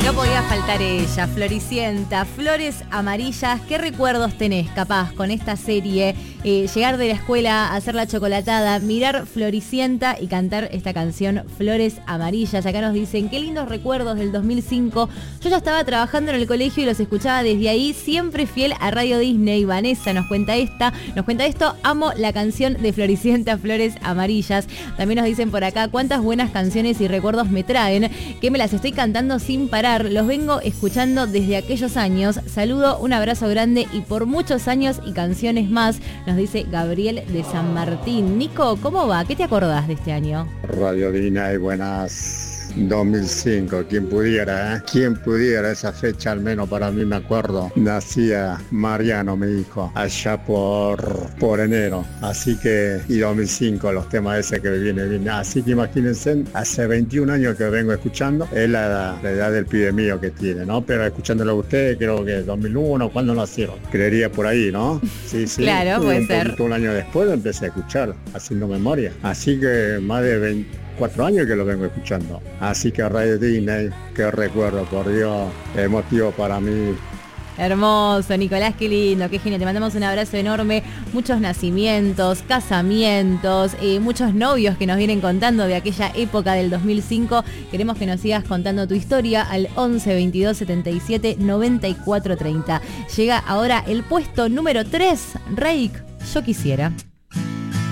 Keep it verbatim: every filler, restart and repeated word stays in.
No podía faltar ella, Floricienta, Flores Amarillas. ¿Qué recuerdos tenés, capaz, con esta serie? Eh, llegar de la escuela, hacer la chocolatada, mirar Floricienta y cantar esta canción, Flores Amarillas. Acá nos dicen, qué lindos recuerdos del dos mil cinco. Yo ya estaba trabajando en el colegio y los escuchaba desde ahí, siempre fiel a Radio Disney. Vanessa nos cuenta esta, nos cuenta esto, amo la canción de Floricienta, Flores Amarillas. También nos dicen por acá, cuántas buenas canciones y recuerdos me traen, que me las estoy cantando sin parar. Los vengo escuchando desde aquellos años. Saludo, un abrazo grande y por muchos años y canciones más, nos dice Gabriel de San Martín. Nico, ¿cómo va? ¿Qué te acordás de este año? Radio Disney, buenas. dos mil cinco, quien pudiera, ¿eh? Quien pudiera, esa fecha al menos para mí me acuerdo. Nacía Mariano, mi hijo, allá por, por enero. Así que, y dos mil cinco, los temas ese que viene bien. Así que imagínense, hace veintiún años que vengo escuchando, es la, la edad del pibe mío que tiene, ¿no? Pero escuchándolo a ustedes, creo que dos mil uno, ¿cuándo nacieron? Creería por ahí, ¿no? Sí, sí. Claro, puede un ser. Poquito, un año después lo empecé a escuchar, haciendo memoria. Así que más de veinticuatro años que lo vengo escuchando. Así que Radio Disney, qué recuerdo, por Dios, emotivo para mí. Hermoso, Nicolás, qué lindo, qué genial. Te mandamos un abrazo enorme. Muchos nacimientos, casamientos, eh, muchos novios que nos vienen contando de aquella época del dos mil cinco. Queremos que nos sigas contando tu historia al once veintidós setenta y siete noventa y cuatro treinta. Llega ahora el puesto número tres, Reik, Yo Quisiera.